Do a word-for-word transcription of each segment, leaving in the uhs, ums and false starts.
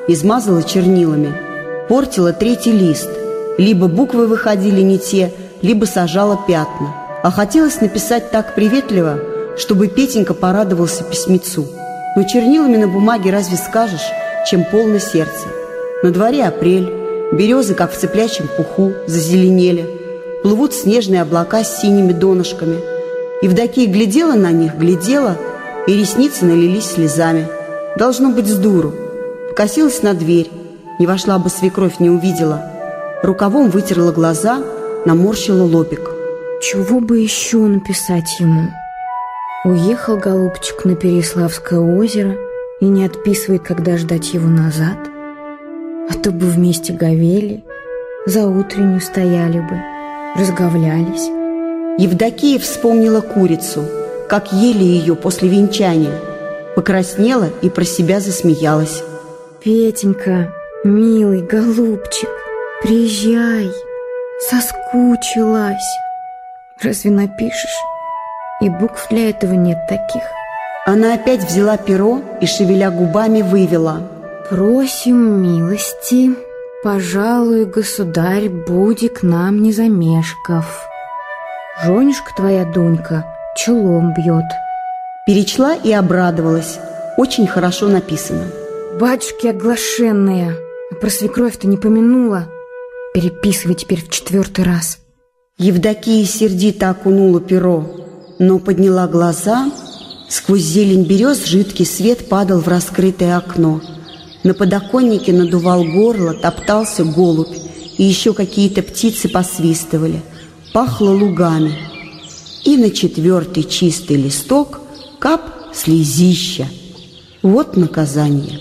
измазала чернилами, портила третий лист. Либо буквы выходили не те, либо сажала пятна. А хотелось написать так приветливо, чтобы Петенька порадовался письмецу. Но чернилами на бумаге разве скажешь, чем полно сердце. На дворе апрель, березы, как в цыплячьем пуху, зазеленели. Плывут снежные облака с синими донышками. Евдокия глядела на них, глядела, и ресницы налились слезами. Должно быть, с дуру. Покосилась на дверь. Не вошла бы свекровь, не увидела. Рукавом вытерла глаза, наморщила лобик. Чего бы еще написать ему? Уехал голубчик на Переяславское озеро и не отписывает, когда ждать его назад. А то бы вместе говели, за утреннюю стояли бы, разговлялись. Евдокия вспомнила курицу, как ели ее после венчания. Покраснела и про себя засмеялась. Петенька, милый голубчик, приезжай, соскучилась. Разве напишешь? И букв для этого нет таких. Она опять взяла перо и, шевеля губами, вывела: «Просим милости, пожалуй, государь, буди к нам не замешков. Женюшка твоя, Дунька, челом бьет». Перечла и обрадовалась. Очень хорошо написано. Батюшки оглашенные, а про свекровь-то не помянула. Переписывай теперь в четвертый раз. Евдокия сердито окунула перо, но подняла глаза. Сквозь зелень берез жидкий свет падал в раскрытое окно. На подоконнике надувал горло, топтался голубь, и еще какие-то птицы посвистывали. Пахло лугами. И на четвертый чистый листок кап слезища. Вот наказание.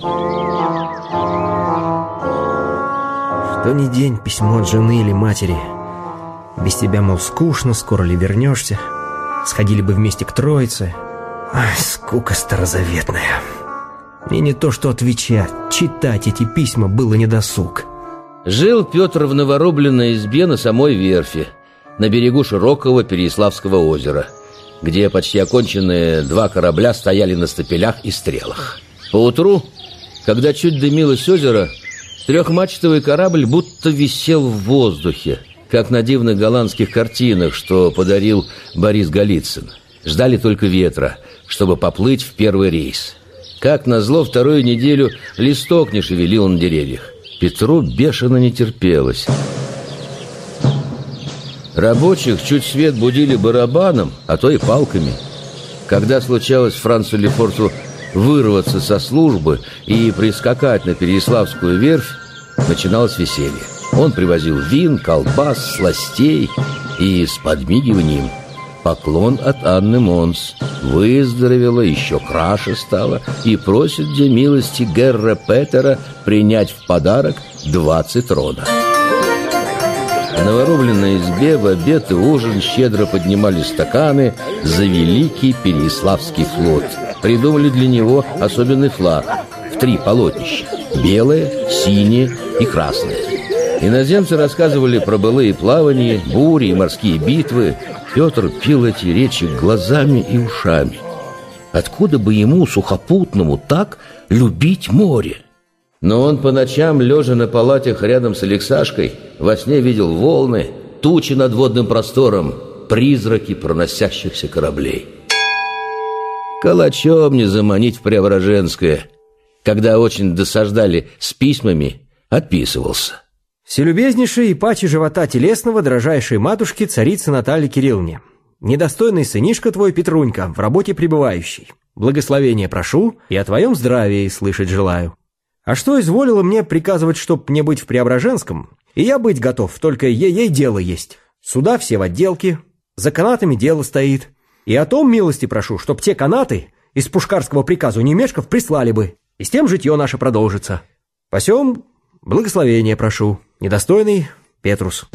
Что ни день письмо от жены или матери. Без тебя, мол, скучно, скоро ли вернешься? Сходили бы вместе к Троице. Ай, скука старозаветная. И не то что отвечать, читать эти письма было недосуг. Жил Петр в наворобленной избе на самой верфи, на берегу широкого Переяславского озера, где почти оконченные два корабля стояли на стапелях и стрелах. Поутру, когда чуть дымилось озеро, трехмачтовый корабль будто висел в воздухе, как на дивных голландских картинах, что подарил Борис Голицын. Ждали только ветра, чтобы поплыть в первый рейс. Как назло, вторую неделю листок не шевелил на деревьях. Петру бешено не терпелось. Рабочих чуть свет будили барабаном, а то и палками. Когда случалось Францу Лефорту вырваться со службы и прискакать на Переяславскую верфь, начиналось веселье. Он привозил вин, колбас, сластей и с подмигиванием: поклон от Анны Монс. Выздоровела, еще краше стала и просит где милости Герра Петера принять в подарок двадцать рода. В наворобленной избе в обед и ужин щедро поднимали стаканы за великий Переяславский флот. Придумали для него особенный флаг в три полотнища: белое, синее и красное. Иноземцы рассказывали про былые плавания, бури и морские битвы. Петр пил эти речи глазами и ушами. Откуда бы ему, сухопутному, так любить море? Но он по ночам, лежа на палатях рядом с Алексашкой, во сне видел волны, тучи над водным простором, призраки проносящихся кораблей. Калачом не заманить в Преображенское. Когда очень досаждали с письмами, отписывался. Вселюбезнейшей и паче живота телесного дрожайшей матушки царицы Натальи Кирилловне, недостойный сынишка твой Петрунька, в работе пребывающий, благословения прошу и о твоем здравии слышать желаю. А что изволило мне приказывать, чтоб мне быть в Преображенском, и я быть готов, только ей-ей дело есть. Суда все в отделке, за канатами дело стоит. И о том милости прошу, чтоб те канаты из пушкарского приказу немешков прислали бы, и с тем житье наше продолжится. Посем благословения прошу, недостойный Петрус.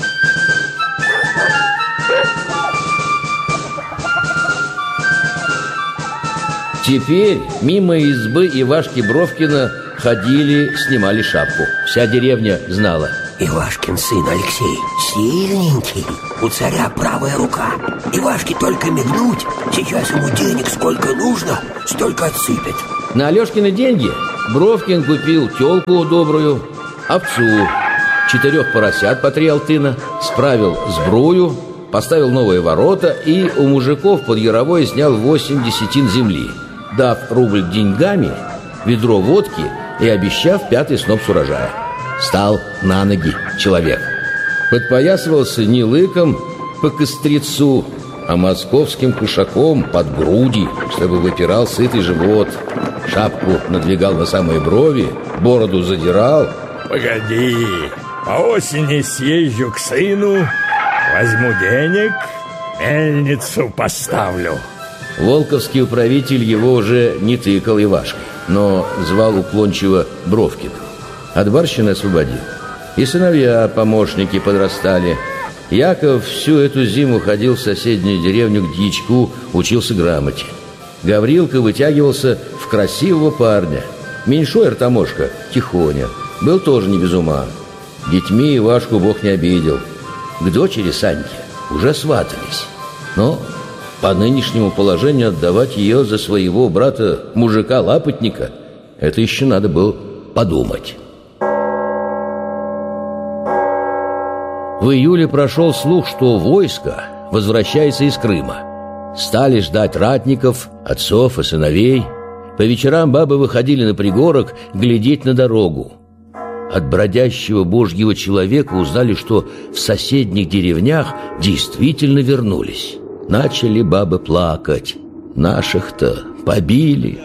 Теперь мимо избы Ивашки Бровкина ходили, снимали шапку. Вся деревня знала: Ивашкин сын Алексей сильненький, у царя правая рука. Ивашке только мигнуть, сейчас ему денег сколько нужно, столько отсыпет. На Алешкины деньги Бровкин купил тёлку добрую, овцу, четырех поросят по три алтына, справил сбрую, поставил новые ворота и у мужиков под Яровой снял восемь десятин земли, дав рубль деньгами, ведро водки и обещав пятый сноп с урожая. Стал на ноги человек. Подпоясывался не лыком по кострецу, а московским кушаком под груди, чтобы выпирал сытый живот. Шапку надвигал на самые брови, бороду задирал. Погоди, по осени съезжу к сыну, возьму денег, мельницу поставлю. Волковский управитель его уже не тыкал Ивашкой, но звал уклончиво Бровкина. От барщины освободил. И сыновья, помощники подрастали. Яков всю эту зиму ходил в соседнюю деревню к дьячку, учился грамоте. Гаврилка вытягивался в красивого парня. Меньшой Артамошка, Тихоня, был тоже не без ума. Детьми Ивашку Бог не обидел. К дочери Саньке уже сватались. Но по нынешнему положению отдавать ее за своего брата-мужика-лапотника — это еще надо было подумать. В июле прошел слух, что войско возвращается из Крыма. Стали ждать ратников, отцов и сыновей. По вечерам бабы выходили на пригорок глядеть на дорогу. От бродящего божьего человека узнали, что в соседних деревнях действительно вернулись. Начали бабы плакать. Наших-то побили.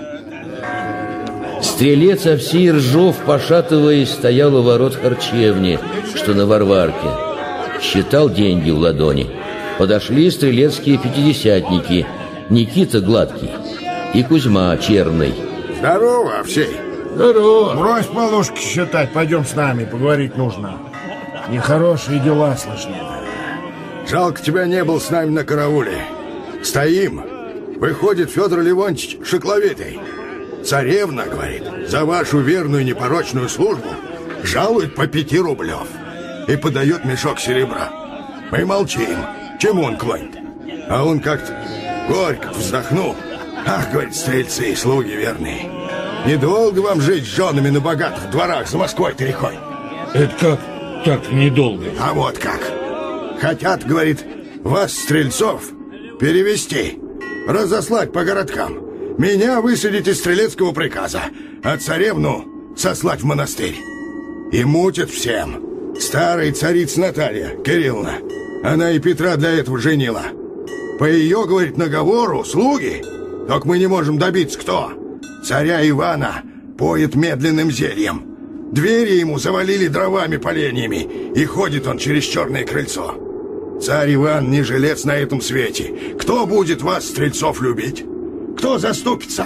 Стрелец Овсей Ржов, пошатываясь, стоял у ворот харчевни, что на Варварке. Считал деньги в ладони. Подошли стрелецкие пятидесятники, Никита Гладкий и Кузьма Черный. Здорово, Овсей. Здорово. Брось полушки считать, пойдем с нами, поговорить нужно. Нехорошие дела слышны. Жалко, тебя не был с нами на карауле. Стоим. Выходит Федор Левонтьевич Шекловитый. Царевна, говорит, за вашу верную непорочную службу жалует по пяти рублев и подает мешок серебра. Мы молчим. Чему он клонит? А он как-то горько вздохнул. Ах, говорит, стрельцы и слуги верные, недолго вам жить с женами на богатых дворах за Москвой-то рекой. Это как так недолго? А вот как. Хотят, говорит, вас, стрельцов, перевести, разослать по городкам. Меня высадить из стрелецкого приказа, а царевну сослать в монастырь. И мутят всем. Старая царица Наталья Кирилловна, она и Петра для этого женила. По ее, говорит, наговору слуги, только мы не можем добиться кто. Царя Ивана поет медленным зельем. Двери ему завалили дровами поленьями, и ходит он через черное крыльцо. Царь Иван не жилец на этом свете. Кто будет вас, стрельцов, любить? Кто заступится?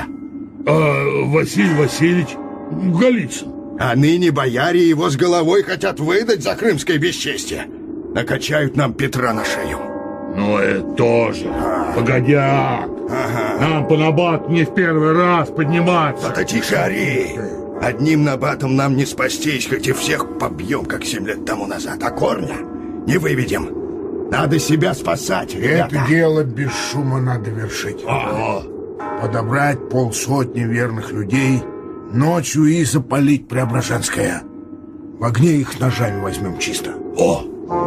А Василий Васильевич Голицын. А ныне бояре его с головой хотят выдать за крымское бесчестие. Накачают нам Петра на шею. Ну, это тоже. А. Погодяк. Ага. Нам по набату не в первый раз подниматься. Да тише ори. Одним набатом нам не спастись, хоть и всех побьем, как семь лет тому назад. А корня не выведем. Надо себя спасать, ребята. Это дело без шума надо вершить. Ага. Подобрать полсотни верных людей, ночью и запалить Преображенское. В огне их ножами возьмем чисто. О!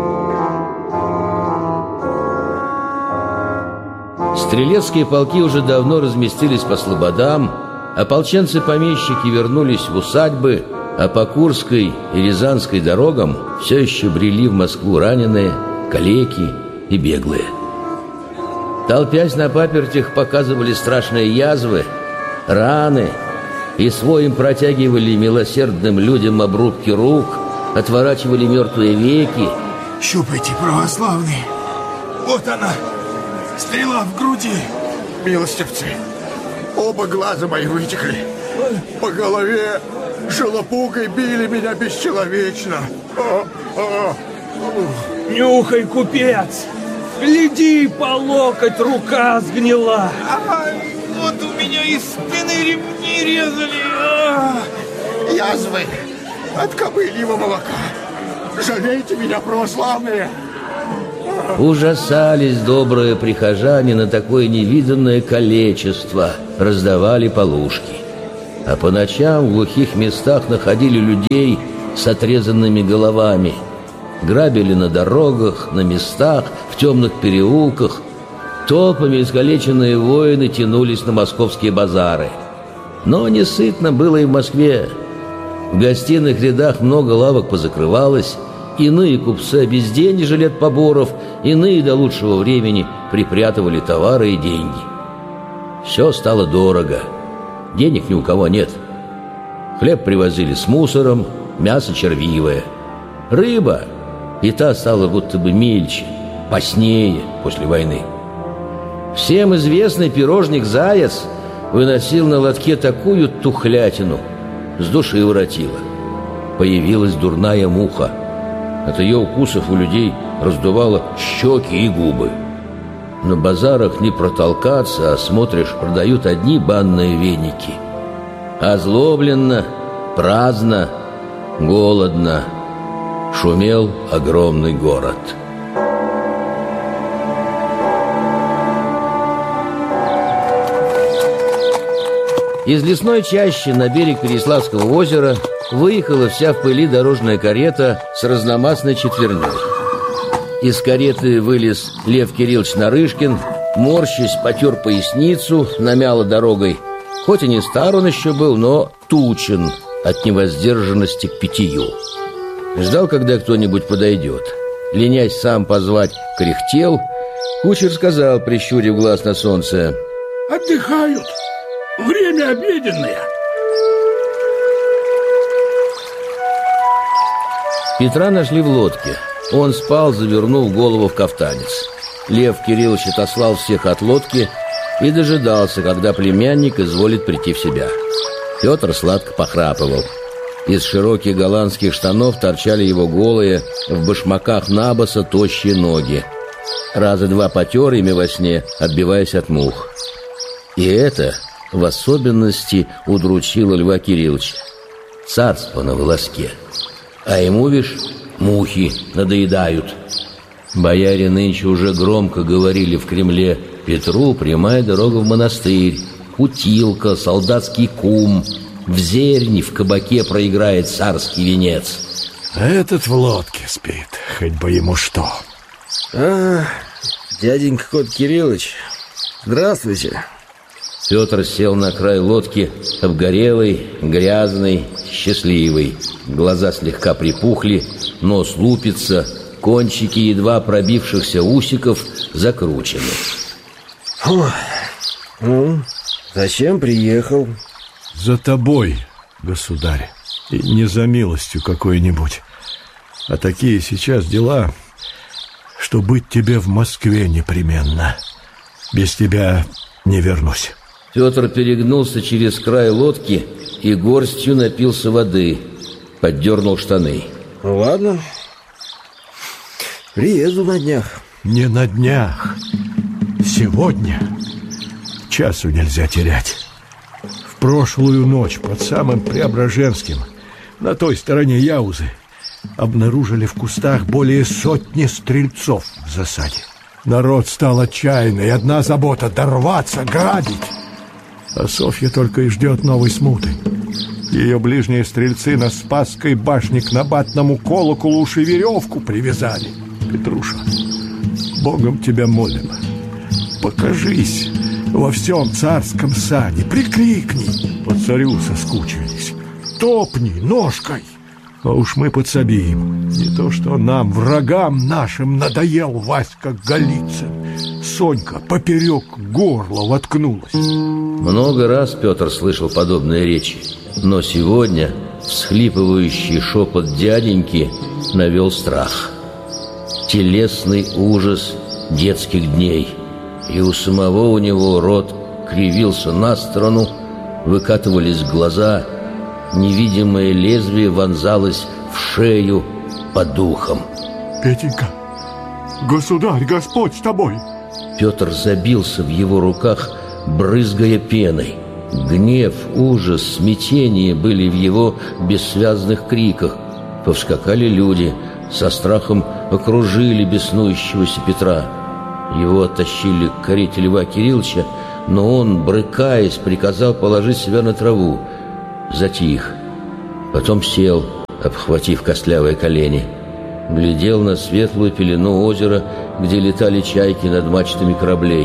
Стрелецкие полки уже давно разместились по слободам, ополченцы-помещики вернулись в усадьбы, а по Курской и Рязанской дорогам все еще брели в Москву раненые, калеки и беглые. Толпясь на папертях, показывали страшные язвы, раны и своим протягивали милосердным людям обрубки рук, отворачивали мертвые веки. Щупайте, православные. Вот она, стрела в груди. Милостивцы, оба глаза мои вытекли. По голове шелопугой били меня бесчеловечно. О, о. Нюхай, купец! Гляди, по локоть рука сгнила. Ай, вот у меня из спины ремни резали. А! Язвы от кобыльего молока. Жалейте меня, православные. Ужасались добрые прихожане на такое невиданное калечество, раздавали полушки. а по ночам в глухих местах находили людей с отрезанными головами. Грабили на дорогах, на местах, в темных переулках. Толпами искалеченные воины тянулись на московские базары. Но не сытно было и в Москве. В гостиных рядах много лавок позакрывалось, иные купцы обезденежили от поборов, иные до лучшего времени припрятывали товары и деньги. Все стало дорого, денег ни у кого нет. Хлеб привозили с мусором, мясо червивое. Рыба, и та стала будто бы мельче, постнее после войны. Всем известный пирожник «Заяц» выносил на лотке такую тухлятину, с души воротило. Появилась дурная муха. От ее укусов у людей раздувало щеки и губы. На базарах не протолкаться, а смотришь, продают одни банные веники. Озлобленно, праздно, голодно шумел огромный город. Из лесной чащи на берег Переяславского озера выехала вся в пыли дорожная карета с разномастной четверней. Из кареты вылез Лев Кириллович Нарышкин, морщась, потер поясницу, намяло дорогой. Хоть и не стар он еще был, но тучен от невоздержанности к питью. Ждал, когда кто-нибудь подойдет. Ленясь сам позвать, кряхтел. Кучер сказал, прищурив глаз на солнце: «Отдыхают. Время обеденное». Петра нашли в лодке. Он спал, завернув голову в кафтанец. Лев Кириллович отослал всех от лодки и дожидался, когда племянник изволит прийти в себя. Петр сладко похрапывал. Из широких голландских штанов торчали его голые, в башмаках набоса, тощие ноги. Раза два потер ими во сне, отбиваясь от мух. И это в особенности удручило Льва Кирилловича. Царство на волоске. А ему, вишь, мухи надоедают. Бояре нынче уже громко говорили в Кремле: Петру прямая дорога в монастырь, Путилка, солдатский кум, в зерни в кабаке проиграет царский венец. А этот в лодке спит, хоть бы ему что. А, дяденька Кот Кириллович, здравствуйте. Петр сел на край лодки, обгорелый, грязный, счастливый. Глаза слегка припухли, нос лупится, кончики едва пробившихся усиков закручены. Фу. Ну, зачем приехал? За тобой, государь, и не за милостью какой-нибудь. А такие сейчас дела, что быть тебе в Москве непременно. Без тебя не вернусь. Петр перегнулся через край лодки и горстью напился воды, поддернул штаны. Ну ладно, приеду на днях. Не на днях, сегодня. Часу нельзя терять. В прошлую ночь под самым Преображенским, на той стороне Яузы, обнаружили в кустах более сотни стрельцов в засаде. Народ стал отчаянный, одна забота — дорваться, грабить. А Софья только и ждет новой смуты. Ее ближние стрельцы на Спасской башне к набатному колоколу уж и веревку привязали. Петруша, Богом тебя молим, покажись во всем царском саде, прикрикни, по царю соскучились, топни ножкой, а уж мы подсобим. Не то что нам, врагам нашим, надоел Васька Голицын. Сонька поперек горла воткнулась. Много раз Петр слышал подобные речи, но сегодня всхлипывающий шепот дяденьки навел страх. Телесный ужас детских дней. И у самого у него рот кривился на сторону, выкатывались глаза, невидимое лезвие вонзалось в шею по духам. Петенька, государь, Господь с тобой. Петр забился в его руках, брызгая пеной. Гнев, ужас, смятение были в его бессвязных криках. Повскакали люди, со страхом окружили беснующегося Петра. Его оттащили к карете Льва Кирилловича, но он, брыкаясь, приказал положить себя на траву. затих. Потом сел, обхватив костлявые колени. Глядел на светлую пелену озера, где летали чайки над мачтами кораблей.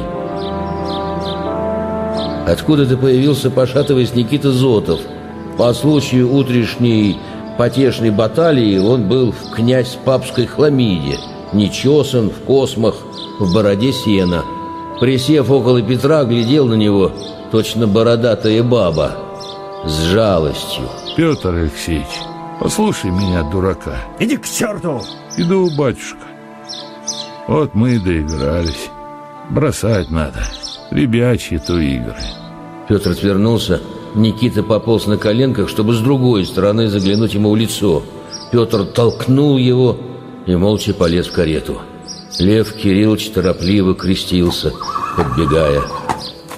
Откуда-то появился, пошатываясь, Никита Зотов. По случаю утрешней потешной баталии он был в князь папской хламиде, нечесан, в космах, в бороде сена. Присев около Петра, глядел на него, точно бородатая баба, с жалостью. Петр Алексеевич, послушай меня, дурака. Иди к черту! Иду, батюшка. Вот мы и доигрались. Бросать надо. Ребячьи то игры. Петр отвернулся. Никита пополз на коленках, чтобы с другой стороны заглянуть ему в лицо. Петр толкнул его и молча полез в карету. Лев Кириллович торопливо крестился, подбегая.